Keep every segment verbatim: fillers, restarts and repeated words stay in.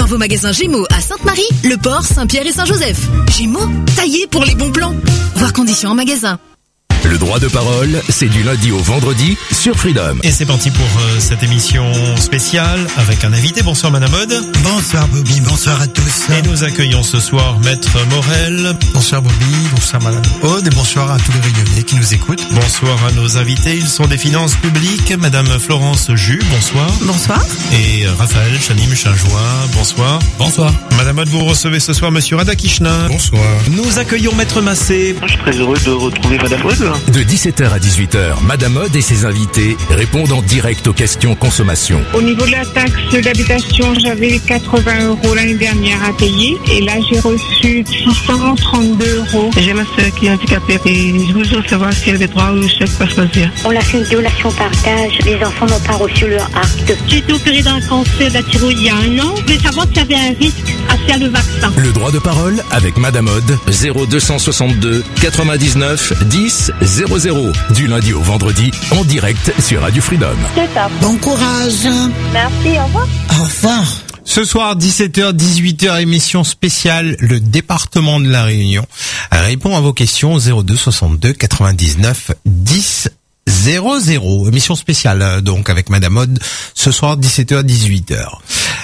vos magasins Gémeaux à Sainte-Marie, Le Port, Saint-Pierre et Saint-Joseph. Gémeaux, taillés pour les bons plans. Voir conditions en magasin. Le droit de parole, c'est du lundi au vendredi sur Freedom. Et c'est parti pour euh, cette émission spéciale avec un invité. Bonsoir Madame Aude. Bonsoir Bobby, bonsoir à tous. Et nous accueillons ce soir Maître Morel. Bonsoir Bobby, bonsoir Madame Aude et bonsoir à tous les Réunionnais qui nous écoutent. Bonsoir à nos invités, ils sont des finances publiques. Madame Florence Jus, bonsoir. Bonsoir. Et Raphaël Chanim Chinjoin, bonsoir. Bonsoir. Madame Aude, vous recevez ce soir Monsieur Radakishna. Bonsoir. Nous accueillons Maître Massé. Je suis très heureux de retrouver Madame Aude. De dix-sept heures à dix-huit heures, Madame Aude et ses invités répondent en direct aux questions consommation. Au niveau de la taxe d'habitation, j'avais quatre-vingts euros l'année dernière à payer et là j'ai reçu six cent trente-deux euros. J'ai ma soeur qui est handicapée et je voudrais savoir si elle a des droits ou chèque pas choisir. On a fait une donation partage, les enfants n'ont pas reçu leur acte. J'ai été opérée d'un cancer de la thyroïde il y a un an. Je voulais savoir s'il y avait un risque à faire le vaccin. Le droit de parole avec Madame Aude, zéro deux cent soixante-deux quatre-vingt-dix-neuf dix zéro zéro. Du lundi au vendredi, en direct sur Radio Freedom. C'est ça. Bon courage. Merci, au revoir. Au revoir. Ce soir, dix-sept heures, dix-huit heures, émission spéciale, le département de la Réunion répond à vos questions zéro deux soixante-deux quatre-vingt-dix-neuf dix zéro zéro. Émission spéciale, donc, avec Madame Aude, ce soir, dix-sept heures, dix-huit heures.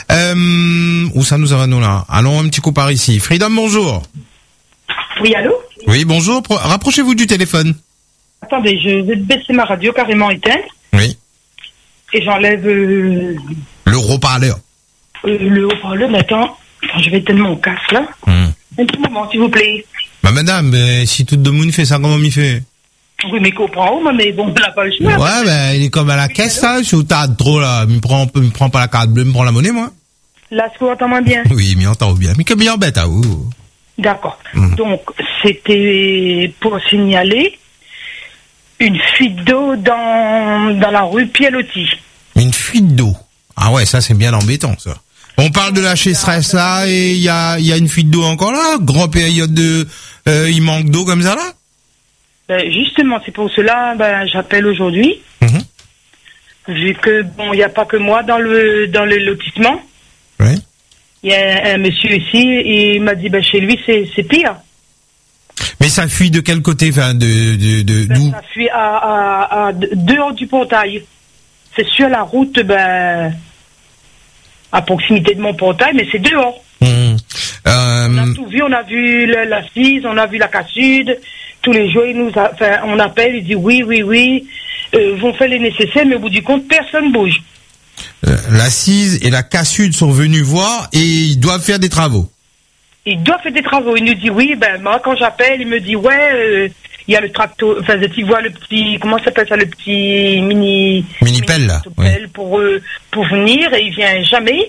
Euh, où ça nous amène là? Allons un petit coup par ici. Freedom, bonjour. Oui, allô? Oui, bonjour. Pro- rapprochez-vous du téléphone. Attendez, je vais baisser ma radio carrément éteinte. Oui. Et j'enlève euh, Le haut-parleur. euh, le haut-parleur. Mais attends, attends, je vais éteindre mon casque là. Hum. Un petit moment, s'il vous plaît. Bah, madame, mais si tout le monde fait ça, comment il fait? Oui, mais comprends, mais bon, on n'a pas le choix. Ouais, ben, il est comme à la caisse, là. Je suis tard trop, là. Il me prend, il me prend pas la carte bleue, il me prend la monnaie, moi. Là, est-ce que vous entendez moins bien? Oui, il m'entend bien. Mais que bien bête, à vous. D'accord. Mhm. Donc, c'était pour signaler une fuite d'eau dans, dans la rue Pialotti. Une fuite d'eau. Ah ouais, ça, c'est bien embêtant, ça. On parle de la sécheresse, là, et il y a, il y a une fuite d'eau encore, là. Grand période de, euh, il manque d'eau comme ça, là. Ben, justement, c'est pour cela, ben, j'appelle aujourd'hui. Mhm. Vu que, bon, il n'y a pas que moi dans le, dans le lotissement. Oui. Il y a un, un monsieur ici, et il m'a dit, ben, chez lui, c'est, c'est pire. Mais ça fuit de quel côté, enfin, de, de, de, Ben, d'où? ça fuit à, à, à dehors du portail. C'est sur la route, ben, à proximité de mon portail, mais c'est dehors. Mmh. Euh, On a tout vu, on a vu la, la Cise, on a vu la Cassud. Tous les jours, il nous a, enfin, on appelle, il dit oui, oui, oui, euh, vont faire les nécessaires, mais au bout du compte, personne bouge. euh, la Cise et la Cassud sont venus voir et ils doivent faire des travaux. Il doit faire des travaux. Il nous dit oui, ben moi quand j'appelle, il me dit ouais, euh, il y a le tracteur, enfin tu vois le petit, comment ça s'appelle ça, le petit mini Mini pelle, là, pelle pour euh, pour venir et il vient jamais.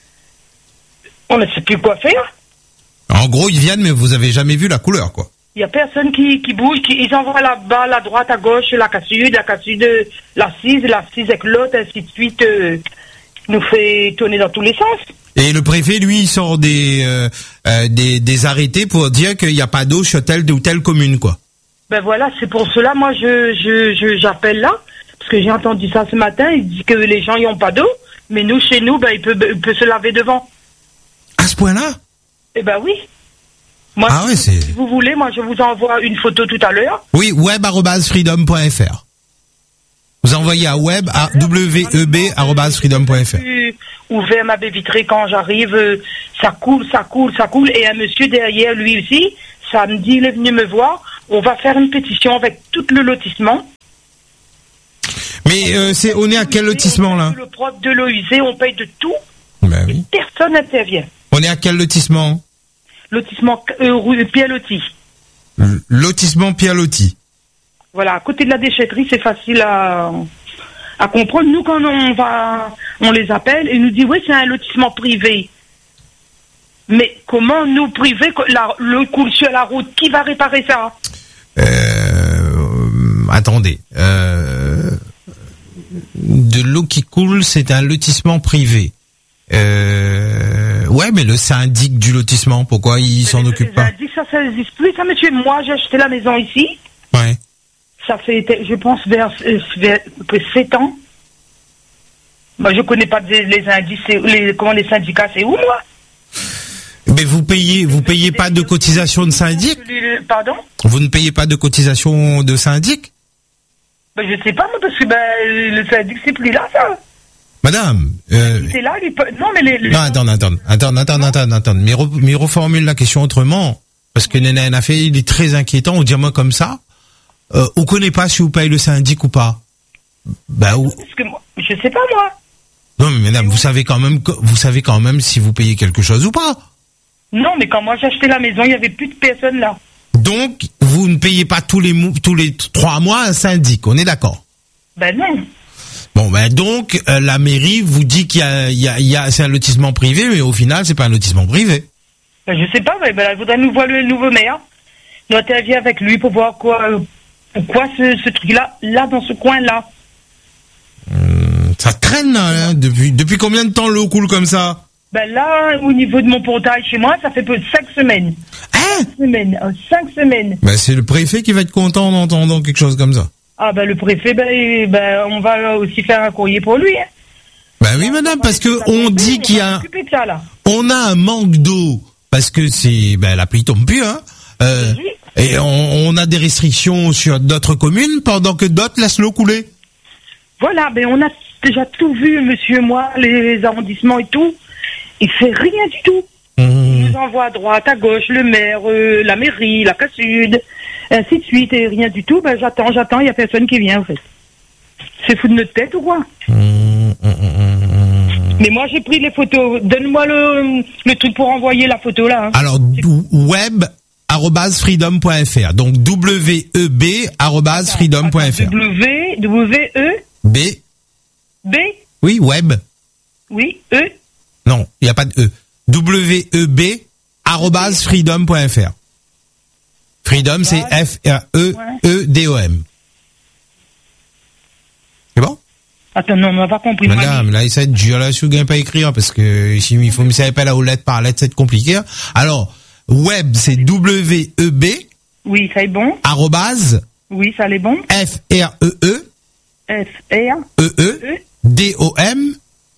On ne sait plus quoi faire. En gros, ils viennent, mais vous avez jamais vu la couleur, quoi. Il y a personne qui qui bouge, qui, ils envoient là-bas, la droite, à gauche, la Cassud, la Cassud, la Cise, la Cise avec l'autre, ainsi de suite, euh, nous fait tourner dans tous les sens. Et le préfet, lui, il sort des euh, euh, des, des arrêtés pour dire qu'il n'y a pas d'eau sur telle ou telle commune, quoi. Ben voilà, c'est pour cela, moi, je, je, je, j'appelle là, parce que j'ai entendu ça ce matin, il dit que les gens, ils n'ont pas d'eau, mais nous, chez nous, ben, il peut, il peut se laver devant. À ce point-là? Eh ben oui. Moi, Ah ouais, c'est... si vous voulez, moi, je vous envoie une photo tout à l'heure. Oui, web arobase freedom point f r. Vous envoyez à web à w e b arobase freedom point f r. J'ai ouvert ma baie vitrée quand j'arrive, euh, ça coule, ça coule, ça coule, et un monsieur derrière, lui aussi, samedi, il est venu me voir, on va faire une pétition avec tout le lotissement. Mais euh, c'est, on est à quel lotissement, là? Le propre de l'eau usée, on paye de tout, Ben oui. personne n'intervient. On est à quel lotissement? Lotissement euh, rue Pialotti. L- Lotissement Pialotti. Voilà, à côté de la déchetterie, c'est facile à, à comprendre. Nous, quand on va, on les appelle, ils nous disent, oui, c'est un lotissement privé. Mais comment nous, privé, la, le coule sur la route, qui va réparer ça? Euh, attendez. Euh, de l'eau qui coule, c'est un lotissement privé. Euh, ouais, mais le syndic du lotissement, pourquoi il s'en occupe pas? Syndic, ça, ça n'existe plus, ça, monsieur. Moi, j'ai acheté la maison ici. Ouais. Ça fait, je pense, vers, vers sept ans. Moi, je connais pas les, les indices, les, comment les syndicats, c'est où, moi? Mais vous payez, vous payez pas de cotisation de syndic? Pardon? Vous ne payez pas de cotisation de syndic? Ben, je sais pas, moi, parce que ben, le syndic, c'est plus là, ça. Madame, euh... c'est là, les... non, mais les, les... Non, attends, attends, attends, attends, attends, attends, mais, re, mais reformule la question autrement, parce que Nena en a fait, il est très inquiétant, on dit moi comme ça, euh, on connaît pas si vous payez le syndic ou pas. Bah, ou... Parce que moi, je sais pas, moi. Non, mais madame, vous savez quand même, vous savez quand même si vous payez quelque chose ou pas. Non, mais quand moi j'ai acheté la maison, il y avait plus de personnes là. Donc, vous ne payez pas tous les, tous les trois mois un syndic, on est d'accord? Ben non. Bon, ben donc, euh, la mairie vous dit qu'il y a, il y a, il y a, c'est un lotissement privé, mais au final, c'est pas un lotissement privé. Ben, je sais pas, ben, ben, elle voudrait nous voir le nouveau maire. Nous intervient avec lui pour voir quoi, euh, pourquoi ce, ce truc-là, là, dans ce coin-là. Hum, ça traîne, là, hein, depuis, depuis combien de temps l'eau coule comme ça? Ben là, au niveau de mon portail chez moi, ça fait peu de cinq semaines. Hein? Cinq semaines, euh, cinq semaines. Ben, c'est le préfet qui va être content en entendant quelque chose comme ça. Ah ben le préfet, ben, ben on va aussi faire un courrier pour lui. Hein. Ben oui, madame, parce que on dit qu'il y a, ça, là. on a un manque d'eau parce que c'est, ben la pluie tombe plus, hein. Euh, oui. Et on, on a des restrictions sur d'autres communes pendant que d'autres laissent l'eau couler. Voilà, ben on a déjà tout vu, monsieur et moi, les arrondissements et tout. Il fait rien du tout. Mmh. Il nous envoie à droite, à gauche, le maire, euh, la mairie, la Cassud, ainsi de suite, et rien du tout. Ben j'attends, j'attends, il y a personne qui vient en fait. C'est fou de notre tête ou quoi? Mmh, mmh, mmh. Mais moi j'ai pris les photos. Donne-moi le, le truc pour envoyer la photo là. Hein. Alors web arobase freedom point f r. Donc W E B arobase freedom point f r. W W E B B Oui, web. Oui, E. Non, il n'y a pas de E. W E B arobase freedom point f r. Freedom, c'est F R E E D O M. C'est bon? Attends, non, on n'a pas compris. Madame, là, il s'agit de dur, là, si vous ne pas écrire, parce que si il faut me savoir pas la lettre par lettre, c'est compliqué. Alors, web, c'est W E B. Oui, ça est bon. Arrobase. Oui, ça est bon. F R E E. F R E E. D O M.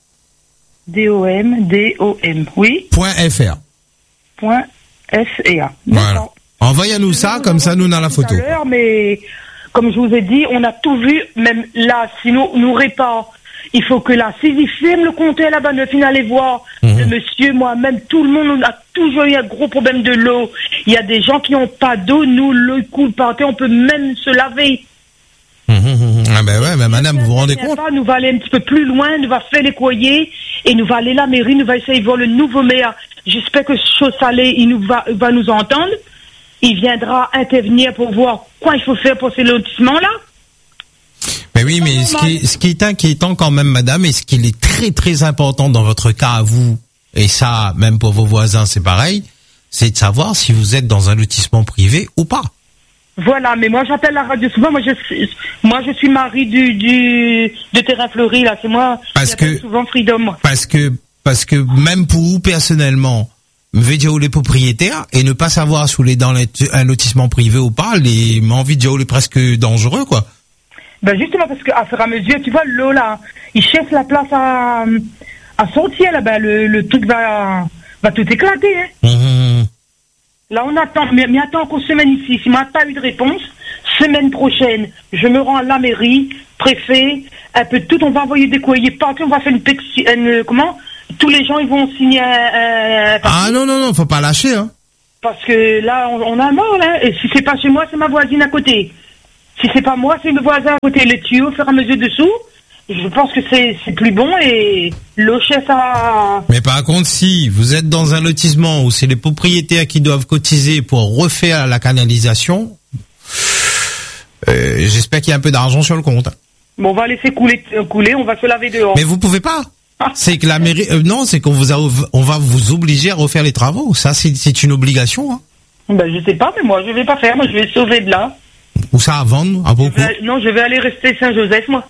D O M, D O M, oui. Point F R. Point F R. Voilà. Envoyez-nous ça, comme ça, nous, on a la photo. Mais, comme je vous ai dit, on a tout vu, même là, sinon, on n'aurait pas. Il faut que la saisie ferme le compteur là-bas, ne finit aller voir. Mmh. Le monsieur, moi-même, tout le monde, on a toujours eu un gros problème de l'eau. Il y a des gens qui n'ont pas d'eau, nous, l'eau coule par terre, on peut même se laver. Mmh, mmh, ah ben ouais, mais madame, vous vous rendez compte? Pas, nous va aller un petit peu plus loin, nous va faire les courriers, et nous va aller à la mairie, nous va essayer de voir le nouveau maire. J'espère que chose salée, il nous va, va nous entendre. Il viendra intervenir pour voir quoi il faut faire pour ces lotissements-là. Mais oui, mais ce qui, est, ce qui est inquiétant quand même, madame, et ce qui est très très important dans votre cas à vous, et ça, même pour vos voisins, c'est pareil, c'est de savoir si vous êtes dans un lotissement privé ou pas. Voilà, mais moi j'appelle la radio souvent. Moi je suis, moi je suis mari du du de Terrain Fleuri là. C'est moi. Parce que souvent Freedom. Moi. Parce que parce que même pour vous personnellement, dire les propriétaires et ne pas savoir si vous êtes dans un lotissement privé ou pas, les envie de dire les presque dangereux quoi. Ben justement parce qu'à fur et à mesure, tu vois l'eau là, il cherche la place à à sortir là. Ben le le truc va va tout éclater. Hein. Mmh. Là, on attend, mais, mais attends qu'on semaine ici. Si on n'a pas eu de réponse, semaine prochaine, je me rends à la mairie, préfet, un peu de tout. On va envoyer des courriers partout. On va faire une, pexi, une comment? Tous les gens, ils vont signer un, un ah non, non, non, faut pas lâcher, hein. Parce que là, on, on a mort, là. Et si c'est pas chez moi, c'est ma voisine à côté. Si c'est pas moi, c'est le voisin à côté. Les tuyaux, au fur et à mesure dessous. Je pense que c'est c'est plus bon et l'eau chef a... Mais par contre, si vous êtes dans un lotissement où c'est les propriétaires qui doivent cotiser pour refaire la canalisation, euh, j'espère qu'il y a un peu d'argent sur le compte. Bon, on va laisser couler, euh, couler, on va se laver dehors. Mais vous pouvez pas. Ah. C'est que la mairie... Euh, non, c'est qu'on vous a, on va vous obliger à refaire les travaux. Ça, c'est c'est une obligation. Hein. Ben, je sais pas, mais moi, je vais pas faire. Moi, je vais sauver de là. Ou ça à vendre, à beaucoup? Je vais, non, je vais aller rester Saint-Joseph, moi.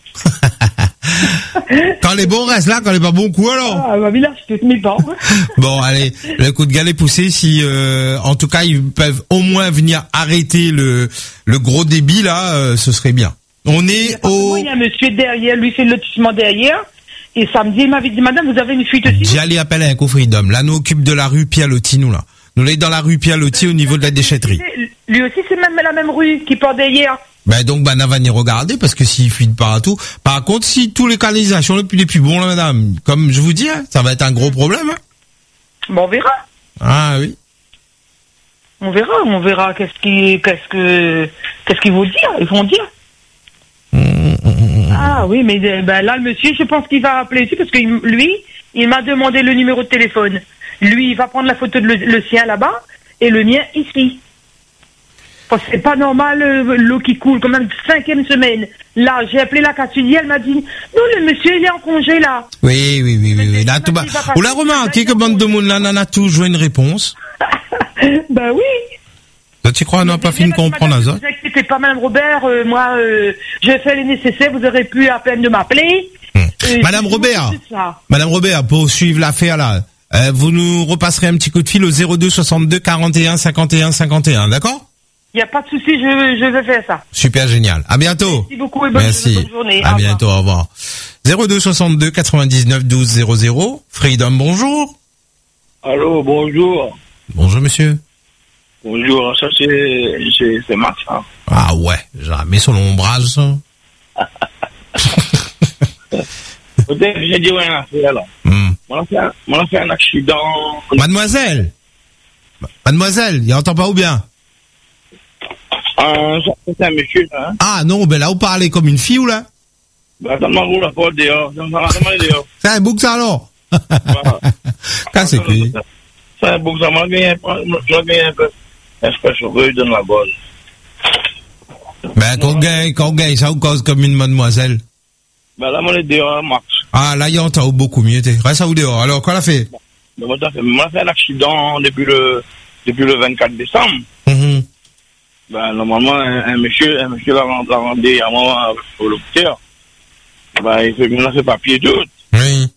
Quand les bons restent là, quand les pas bons coups, alors. Ah, bah, là, je te mets pas. Bon, allez, le coup de gueule est poussé. Si, euh, en tout cas, ils peuvent au moins venir arrêter le, le gros débit, là, euh, ce serait bien. On est au... Il y a un monsieur derrière, lui, c'est le lotissement derrière. Et samedi, il m'avait dit, madame, vous avez une fuite aussi? J'allais appeler un coup Freedom. Là, nous occupe de la rue Pialotti, nous, là. Nous, là, dans la rue Pialotti, au niveau de la déchetterie. Lui aussi, c'est même la même rue qui pendait hier. Ben, donc, ben, on va y regarder, parce que s'il fuit partout. Par contre, si tous les canalisations, les plus, les plus bons, là, madame, comme je vous dis, hein, ça va être un gros problème, hein. Bon, on verra. Ah, oui. On verra, on verra qu'est-ce qu'ils, qu'est-ce que, qu'est-ce qu'ils vont dire, ils vont dire. Mmh, mmh, mmh. Ah oui, mais ben là, le monsieur, je pense qu'il va appeler ici parce que lui, il m'a demandé le numéro de téléphone. Lui, il va prendre la photo de le, le sien là-bas et le mien ici. Parce que c'est pas normal euh, l'eau qui coule, quand même cinquième semaine. Là, j'ai appelé la Cassudie, elle m'a dit, non, le monsieur, il est en congé là. Oui, oui, oui, oui. oui. Là, tout bas. On l'a remarqué que bande de monde là, n'en a toujours une réponse. Ben oui. Toi, tu crois, on n'a pas fini de comprendre ça? Ne vous inquiétez pas, madame Robert, euh, moi, euh, je fais les nécessaires, vous aurez pu à peine de m'appeler. Hum. Euh, madame Robert, madame Robert, pour suivre l'affaire là, euh, vous nous repasserez un petit coup de fil au zéro deux soixante-deux quarante et un cinquante et un cinquante et un, d'accord? Il n'y a pas de souci, je, je vais faire ça. Super, génial. À bientôt. Merci beaucoup et bonne, Merci. bonne journée. À au bientôt, revoir. Au revoir. zéro deux soixante-deux quatre-vingt-dix-neuf douze zéro zéro. Freedom, bonjour. Allô, bonjour. Bonjour, monsieur. Bonjour, ça c'est, c'est, c'est Max, hein. Ah ouais, jamais sur l'ombrage, ça. Peut-être que j'ai dit rien à faire, là. Mm. On a fait un, on a fait un accident. Mademoiselle. Mademoiselle, il entend pas ou bien? Euh, c'est un monsieur, hein. Ah non, ben là, vous parlez comme une fille ou là? Ben, attends-moi, vous la porte dehors. Attends-moi dehors. C'est un bouc, ça, alors? Quand c'est qui? C'est un bouc, ça m'a gagné un peu. Est-ce que je veux dans la bolle? Ben, qu'on gagne, qu'on gagne, ça vous cause comme une mademoiselle. Ben, là, moi, est dehors, Max. Ah, là, il entend beaucoup mieux, t'es. Reste à vous dehors. Alors, quoi l'a fait? Ben, moi, j'ai fait un accident depuis le, depuis le vingt-quatre décembre. Mm-hmm. Ben, normalement, un, un monsieur, un monsieur l'a rendu à moi au l'hôpital. Ben, il fait, il a fait papier tout. Oui.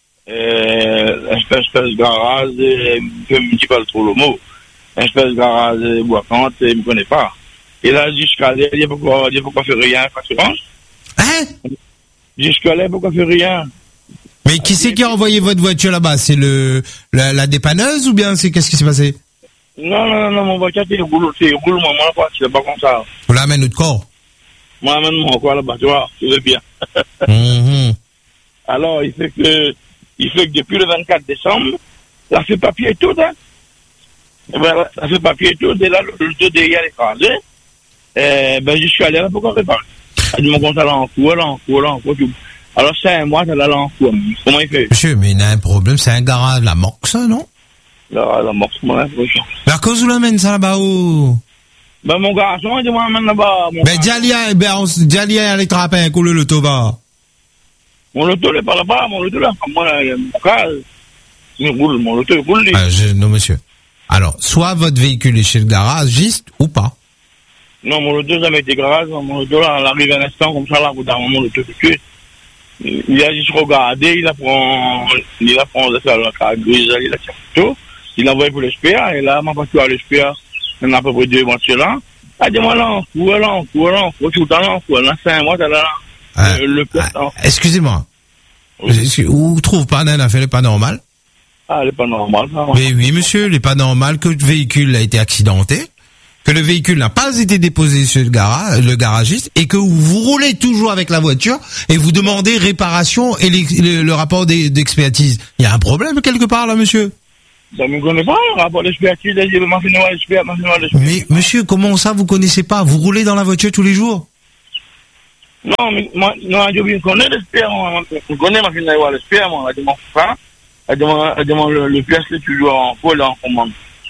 Euh, espèce, espèce de garage, je ne dis pas trop le mot. Espèce de garage, boisante, il ne me connaît pas. Et là, jusqu'à là, il n'y a pourquoi, il y a pourquoi faire rien, assurance. Hein? Jusqu'à là, pourquoi faire rien? Mais qui c'est qui a envoyé votre voiture là-bas? C'est le, la, la dépanneuse ou bien c'est, qu'est-ce qui s'est passé? Non, non, non, mon voiture, c'est roule, c'est roule, moi, moi, pas, c'est pas comme ça. Vous l'amenez de corps? Moi, j'amène mon corps là-bas, tu vois, tu veux bien. Mm-hmm. Alors, il fait que, il fait que depuis le vingt-quatre décembre, ça fait papier et tout, hein. Et ben, ça fait papier et tout, et là, le, le deux derrière l'écrasé, euh, ben, jusqu'à là, pourquoi réparer? Elle dit, mon compte, elle en cours, elle en cours, elle en cours, tout. Alors, c'est un mois, elle a en cours. Comment il fait? Monsieur, mais il y a un problème, c'est un garage, la morgue, ça, non? La, la morgue, c'est mon impression. Mais à cause où l'amène ça là-bas, où? Ben, mon garçon, il dit, moi, amène là-bas. Ben, Djalia, ben, on, Djalia, elle est trappée, un coup, le loto va. Mon loto, il est pas là-bas, mon loto, là, comme moi, mon cas, il roule, mon loto, il roule, ah, je, non, monsieur. Alors, soit votre véhicule est chez le garagiste, ou pas. Non, mon loto, jamais été garage, mon loto, là, elle arrive un instant, comme ça, là, au bout d'un moment, mon loto, tout de suite. Il a juste regardé, il apprend, il apprend de faire la carte grise, il a tiré tout, il a envoyé pour l'E S P A, et là, ma voiture à l'E S P A, il y en a à peu près deux voitures là. Ah, dis-moi là, en cours, là, en cours, là, en cours, tout le temps là, en cours, là, c'est un mois, là, là. Ah, le, le ah, excusez-moi. Oui. Vous trouvez pas d'un affaire pas normal? Ah, elle est pas normale, ça. Mais oui, monsieur, il est pas normal que le véhicule a été accidenté, que le véhicule n'a pas été déposé chez le garage, le garagiste, et que vous roulez toujours avec la voiture et vous demandez réparation et les, le, le rapport d'expertise. Il y a un problème quelque part là, monsieur? Ça ne me connaît pas, le rapport d'expertise, il m'a fait noir l'expert, m'a fait noir l'expert. Mais, monsieur, comment ça, vous connaissez pas? Vous roulez dans la voiture tous les jours? Non, mais moi, non, je connais l'expert, je connais ma fille d'avoir l'expert, moi, elle dit mon frère, elle demande le, le pièce, là, toujours en cours, là, en commande.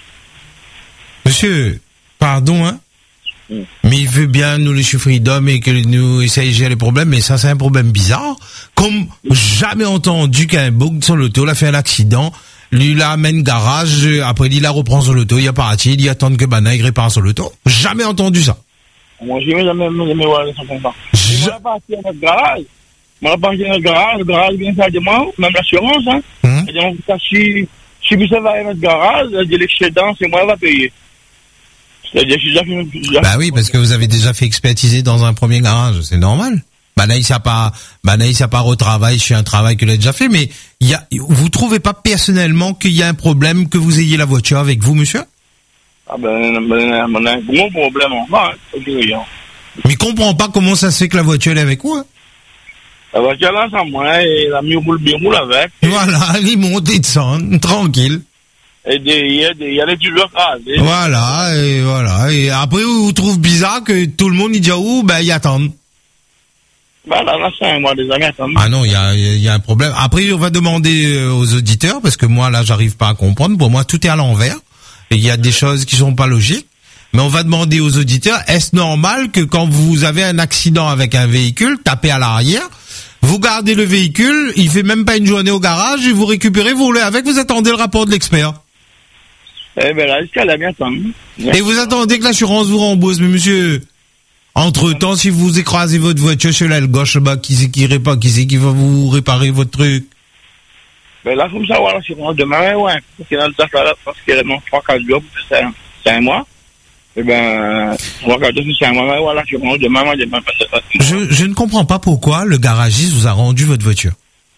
Monsieur, pardon, hein? Mm. Mais il veut bien nous les chiffrer d'hommes et que nous essaye de gérer les problèmes, mais ça, c'est un problème bizarre. Comme jamais entendu qu'un bug sur l'auto, il a fait un accident, lui, il amène garage, après, il la reprend sur l'auto, il y a parti, il y attend que Bana, il répare sur l'auto. Jamais entendu ça. Moi, j'ai jamais, jamais voir ça comme ça. Je vais partir à notre garage. Je vais partir à notre garage, le garage vient faire des mois, même l'assurance, hein. Mm. Et donc, si, si ça va à notre garage, l'excédent, c'est moi qui va payer. C'est-à-dire, je suis déjà fait, déjà bah oui, parce que vous avez déjà fait expertiser dans un premier garage, c'est normal. Bah Naïs a pas, bah Naïs a pas retravaillé sur un travail qu'il a déjà fait, mais il y a, vous trouvez pas personnellement qu'il y a un problème que vous ayez la voiture avec vous, monsieur? Ah ben, ben, on a un gros problème en bas, hein, mais il comprend pas comment ça se fait que la voiture elle est avec vous, hein? La voiture là, c'est moi, et la mieux roule bien roule avec. Voilà, il monte et descend, tranquille. Et derrière, derrière, elle est toujours rasée. Voilà, et voilà. Et après, vous trouvez bizarre que tout le monde il dit, oh, ben, il attend. Bah là, là, c'est un mois des années attendre. Ah non, il y a, il y a un problème. Après, on va demander aux auditeurs, parce que moi, là, j'arrive pas à comprendre. Pour moi, tout est à l'envers. Et il y a des choses qui sont pas logiques. Mais on va demander aux auditeurs, est-ce normal que quand vous avez un accident avec un véhicule, tapez à l'arrière, vous gardez le véhicule, il fait même pas une journée au garage, et vous récupérez, vous roulez avec, vous attendez le rapport de l'expert. Eh ben là, jusqu'à la bien temps. Et vous attendez que l'assurance vous rembourse, mais monsieur, entre-temps, si vous écrasez votre voiture sur l'aile gauche, bah, qui c'est qui répare, qui c'est qui va vous réparer votre truc? Ben là, faut savoir l'assurance demain, ouais, parce qu'il y a le là, parce qu'il y a trois, quatre jours, c'est un, c'est un mois. Eh ben, on va regarder si c'est un mois, mais voilà, l'assurance demain, moi, demain, c'est pas Je, je ne comprends pas pourquoi le garagiste vous a rendu votre voiture.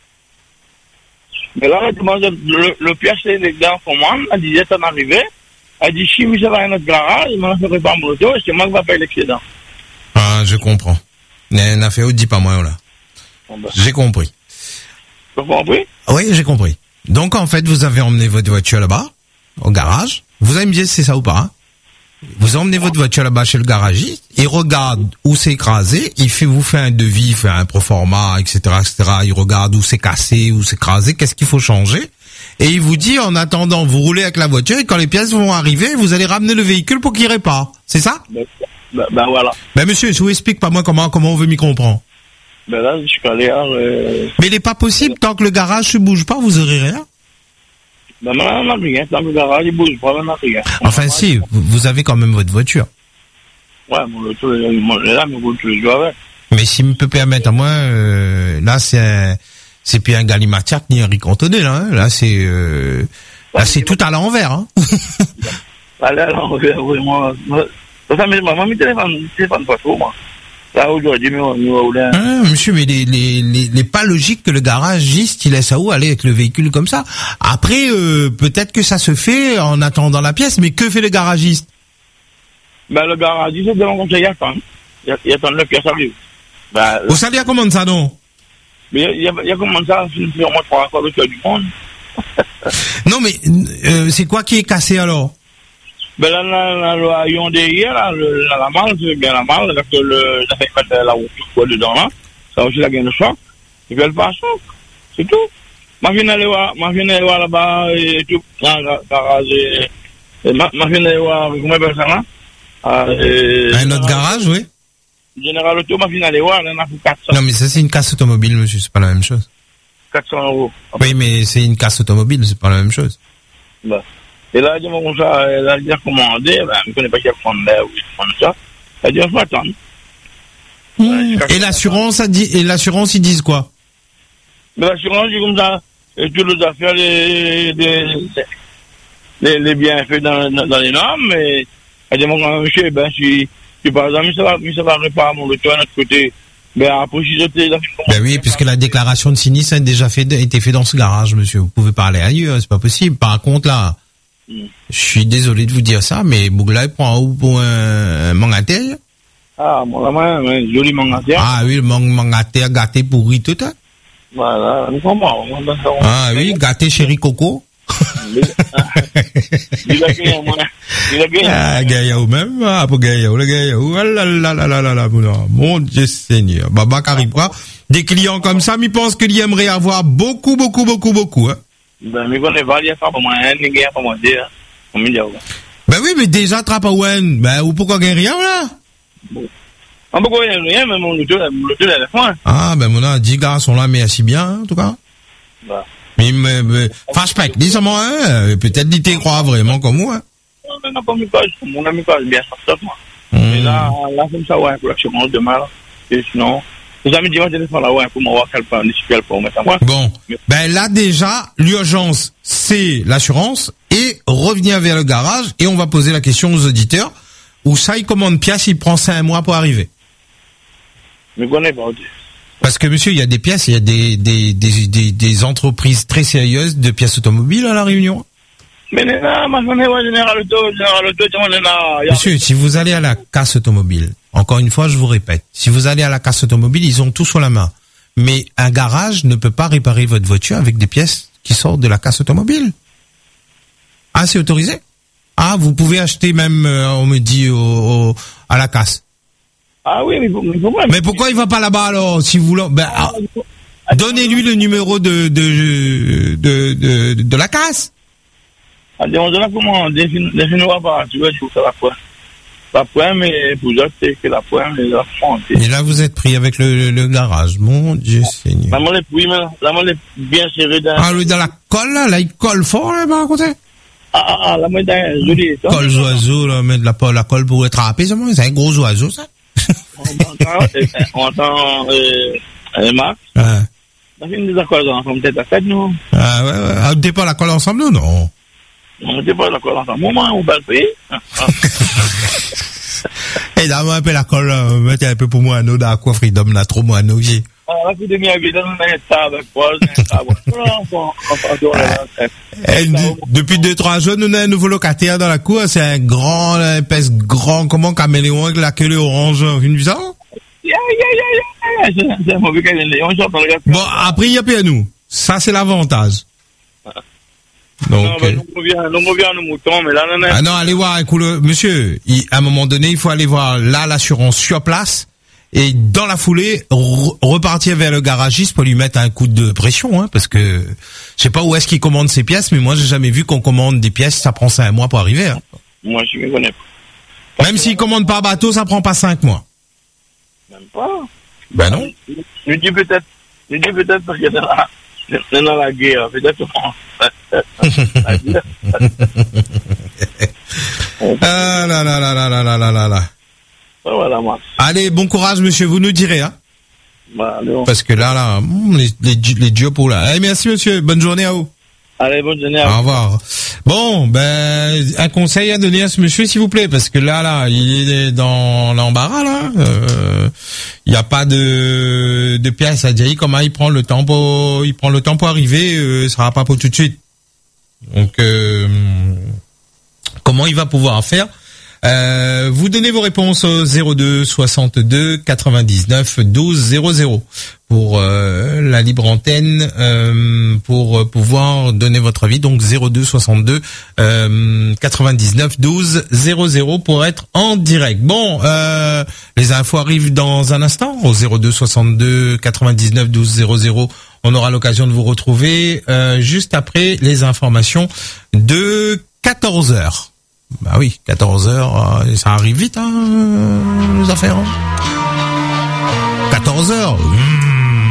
Mais là, le, le pièce, les gars, pour moi, elle disait, ça m'arrivait. Elle dit, si, mais ça va à notre garage, il m'a fait réparer mon auto, et c'est moi qui va payer l'excédent. Ah, je comprends. N'a fait dit pas moi, là. Bon, ben. J'ai compris. Tu as compris? Oui, j'ai compris. Donc, en fait, vous avez emmené votre voiture là-bas, au garage. Vous allez me dire si c'est ça ou pas, hein? Vous emmenez votre voiture là-bas chez le garagiste, il regarde où c'est écrasé, il fait, vous fait un devis, il fait un proforma, et cetera, et cetera. Il regarde où c'est cassé, où c'est écrasé, qu'est-ce qu'il faut changer. Et il vous dit, en attendant, vous roulez avec la voiture et quand les pièces vont arriver, vous allez ramener le véhicule pour qu'il répare. C'est ça? Ben, ben, ben voilà. Ben monsieur, je vous explique pas moi comment, comment on veut m'y comprendre. Ben là, je suis allé à, euh... Mais il n'est pas possible, tant que le garage se bouge pas, vous aurez rien. Ben non, on n'a rien, dans le garage, il bouge pas, on n'a rien. Enfin si, vous avez quand même votre voiture. Ouais, mon auto, moi, là, mais vous tous les jours avec. Mais s'il me peut permettre à moi, euh, là c'est un, c'est plus un Galimatiac ni un Ricantonnet, là, hein. Là c'est, euh, là c'est tout à l'envers, hein. Allez à l'envers, oui, moi, ça mais moi, mon téléphone, téléphone pas trop, moi. Là, aujourd'hui, mais on va rouler. Ah, monsieur, mais les, les, les, les pas logique que le garagiste, il laisse à où aller avec le véhicule comme ça. Après, euh, peut-être que ça se fait en attendant la pièce, mais que fait le garagiste? Ben, le garagiste, c'est de l'encontre, il attend. Il attend le pièce arrive. Ben, vous savez comment ça, non? Mais il y a, il y a comment ça, c'est au moins trois fois le tour du monde. Non, mais, euh, c'est quoi qui est cassé alors? Ben là, là, là, le haillon derrière, là, le, la, la malle, c'est bien la malle, parce que le, ça fait mettre la route quoi dedans, là. Ça aussi, la gaine de choc. Et puis elle passe, c'est tout. Ma vienne aller voir, ma vienne aller voir là-bas, et tout, dans le garage, et, ma, ma vienne aller voir, comment elle appelle ça, là? Ah, et, un autre garage, oui. Général Auto, ma vienne aller voir, elle en a pour quatre cents. Non, mais ça, c'est une casse automobile, monsieur, c'est pas la même chose. quatre cents euros. Oui, mais c'est une casse automobile, c'est pas la même chose. Ben. Et là, elle dit, comme ça, elle a déjà commandé, ben, je ne connais pas qui a prendre l'air ou qui prend ça. Elle dit, il faut attendre. Mmh. Et l'assurance, a dit, et l'assurance, ils disent quoi? Mais l'assurance, dit comme ça, et toutes les affaires, les, les, les, les bienfaits dans, dans, dans les normes, mais elle dit, mon monsieur, ben, si, si par exemple, ça va, ça va réparer mon retour à notre côté, ben, après, si j'étais, ben oui, puisque la déclaration de sinistre a déjà fait, a été faite dans ce garage, monsieur. Vous pouvez parler ailleurs, c'est pas possible. Par contre, là, Mm. je suis désolé de vous dire ça, mais Bougla, il prend un ou pour un mangateur. Ah, bon, là, moi, un joli mangateur. Ah oui, le mangateur gâté pourri tout, hein. Voilà, nous comprends. Ah oui, gâté chéri Coco. Il a gagné, moi. Il a gagné. Ah, Gaïaou même, ah, pour Gaïaou, le Gaïaou. Ah là là là là là là, mon Dieu Seigneur. Baba Caribra, des clients comme ça, mais pense qu'il aimerait avoir beaucoup, beaucoup, beaucoup, beaucoup, hein. Ben, mais qu'on est valide, ça, pour moi, hein, n'est rien pour moi dire, on me dit, ben oui, mais déjà, Trapaouen, ben, ou pourquoi gagne rien, là? Bon. Ah, pourquoi il n'y a rien, mais mon auto, l'auto, elle est fin. Ah, ben, mon a dix gars sont là, mais assez bien, hein, en tout cas. Bah. Mais, mais, mais, flashback, dis-moi, hein, peut-être qu'il t'y croit vraiment comme moi, hein. Non, mais non, pas mes pages, mon ami pages, bien, ça, moi. Mmh. Mais là, là, comme ça, ouais, pour l'assurance demain, là. Et sinon, les amis disent, moi, téléphone là, ouais, pour m'avoir quel plan, quel plan, mettre à moi. Bon. Ben, là, déjà, l'urgence, c'est l'assurance, et revenir vers le garage, et on va poser la question aux auditeurs, où ça, il commande pièce, il prend cinq mois pour arriver. Mais connais pas, Parce que monsieur, il y a des pièces, il y a des des des des, des entreprises très sérieuses de pièces automobiles à la Réunion. Mais non, ma famille va général auto, général auto, tout le monde est là. Monsieur, si vous allez à la casse automobile, encore une fois, je vous répète, si vous allez à la casse automobile, ils ont tout sur la main. Mais un garage ne peut pas réparer votre voiture avec des pièces qui sortent de la casse automobile. Ah, c'est autorisé? Ah, vous pouvez acheter même, euh, on me dit, au, au, à la casse. Ah oui, mais, mais pourquoi? Mais pourquoi il va pas là-bas alors, si vous voulez, ben, ah, donnez-lui le numéro de, de, de, de, de, de la casse. Ah, on dirait comment, définir pas, tu vois, je trouve ça la pointe. La pointe, mais pour dire que la pointe, mais la pointe. Et là, vous êtes pris avec le, le, le garage, mon Dieu Seigneur. La main est, oui, mais la main est bien serrée dans... Ah, lui, dans la colle, là, là, il colle fort, là, par côté. Ah, ah, ah, la main est jolie. Colle oiseau, là, mettre la, la colle pour attraper, ça, c'est un gros oiseau, ça. On entend, euh, Marc. Ouais. On a fait une désaccord ensemble, peut-être à fête, nous. Ah, ouais, ouais. Ah, t'es pas la colle ensemble, non, non? On n'était pas d'accord ensemble. Moment, on va le payer. Et d'abord, un peu la colle, mettez un peu pour moi, nous, dans la coiffe, freedom, là, trop moi, nous, j'ai. Ah, la coup de mieux, on a un tas avec Paul, un tas avec depuis deux, trois jours, nous avons un nouveau locataire dans la cour, c'est un grand, un épaisse grand, comment, caméléon, avec la queue orange, une vue ça? Bon, après, il y a plus à nous. Ça, c'est l'avantage. Donc, non, ben, nous reviens, nous reviens nos moutons, mais là, non, non. Ah non, allez voir, écoute, monsieur, il, à un moment donné, il faut aller voir là l'assurance sur place et dans la foulée re- repartir vers le garagiste pour lui mettre un coup de pression, hein, parce que je sais pas où est-ce qu'il commande ses pièces, mais moi j'ai jamais vu qu'on commande des pièces, ça prend cinq mois pour arriver. Hein. Moi, je me connais pas. Même s'il commande par bateau, ça prend pas cinq mois. Même pas. Ben non. Je dis peut-être, je dis peut-être parce que dans la, dans la guerre, peut-être. Ah là là là là là là là là là. Voilà, moi. Allez, bon courage, monsieur, vous nous direz, hein. Bah, allez, parce que là, là, les, les, les diopos, là. Allez, merci, monsieur. Bonne journée à vous. Allez, bonne journée à vous. Au revoir. Bon, ben, un conseil à donner à ce monsieur, s'il vous plaît, parce que là, là, il est dans l'embarras, là. Euh, il n'y a pas de, de pièces à dire. Comment il prend le temps pour, il prend le temps pour arriver, euh, ça sera pas pour tout de suite. Donc, euh, comment il va pouvoir faire? Euh, vous donnez vos réponses au zéro deux soixante-deux quatre-vingt-dix-neuf douze zéro zéro pour euh, la libre antenne, euh, pour pouvoir donner votre avis. Donc zéro deux soixante-deux quatre-vingt-dix-neuf douze zéro zéro pour être en direct. Bon, euh, les infos arrivent dans un instant au zéro deux soixante-deux quatre-vingt-dix-neuf douze zéro zéro. On aura l'occasion de vous retrouver euh, juste après les informations de quatorze heures. Bah oui, quatorze heures, euh, ça arrive vite, hein, les affaires. Hein. quatorze heures,